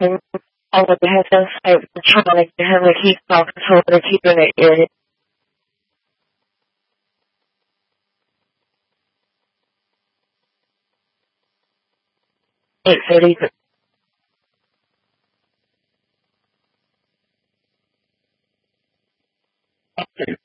And all of the headphones, I'm trying to have a keep off so to keep in the ear. 8:30.